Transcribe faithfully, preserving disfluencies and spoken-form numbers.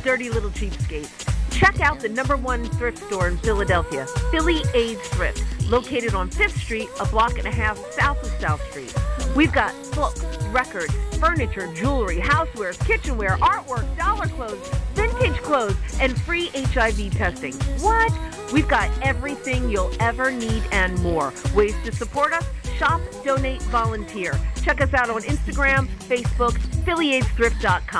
dirty little cheapskates. Check out the number one thrift store in Philadelphia, Philly Aid Thrift, located on fifth Street, a block and a half south of South Street. We've got books, records, furniture, jewelry, housewares, kitchenware, artwork, dollar clothes, vintage clothes, and free H I V testing. What? We've got everything you'll ever need and more. Ways to support us? Shop, donate, volunteer. Check us out on Instagram, Facebook, Philly Aids Thrift dot com.